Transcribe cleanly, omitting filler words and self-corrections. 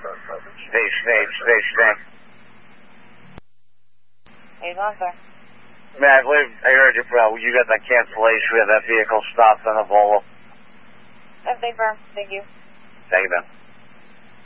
Station. He's on, sir. Man, I believe I heard you, bro. You got that cancellation. We had that vehicle stopped on a Volvo. That's confirmed. Thank you. Thank you, man.